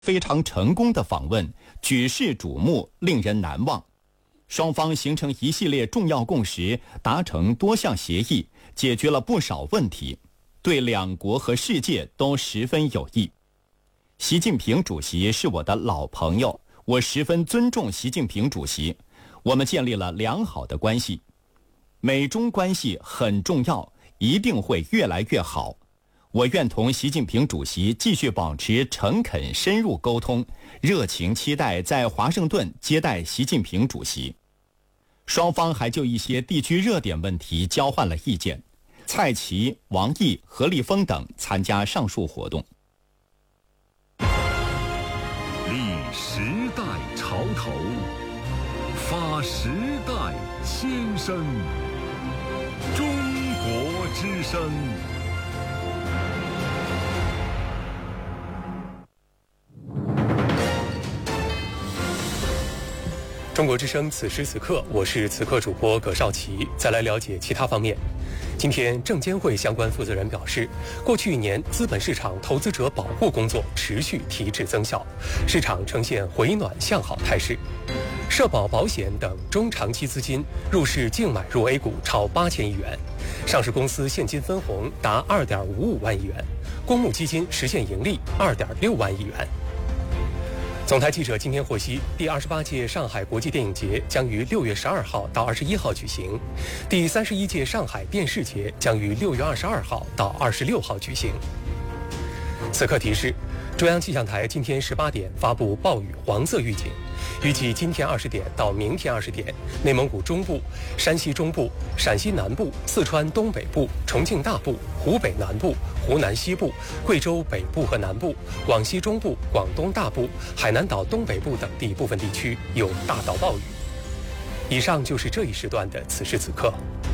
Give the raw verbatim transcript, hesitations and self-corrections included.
非常成功的访问，举世瞩目，令人难忘。双方形成一系列重要共识，达成多项协议，解决了不少问题，对两国和世界都十分有益。习近平主席是我的老朋友，我十分尊重习近平主席，我们建立了良好的关系。美中关系很重要，一定会越来越好。我愿同习近平主席继续保持诚恳深入沟通，热情期待在华盛顿接待习近平主席。双方还就一些地区热点问题交换了意见。蔡奇、王毅、何立峰等参加上述活动。 立时代潮头，发时代先声，中国之声。 中国之声，此时此刻，我是此刻主播葛少奇。再来了解其他方面。今天，证监会相关负责人表示，过去一年资本市场投资者保护工作持续提质增效，市场呈现回暖向好态势。社保、保险等中长期资金入市净买入 A 股超八千亿元，上市公司现金分红达二点五五万亿元，公募基金实现盈利二点六万亿元。总台记者今天获悉，第二十八届上海国际电影节将于六月十二号到二十一号举行，第三十一届上海电视节将于六月二十二号到二十六号举行。此刻提示，中央气象台今天十八点发布暴雨黄色预警，预计今天二十点到明天二十点，内蒙古中部、山西中部、陕西南部、四川东北部、重庆大部、湖北南部、湖南西部、贵州北部和南部、广西中部、广东大部、海南岛东北部等地部分地区有大到暴雨。以上就是这一时段的此时此刻。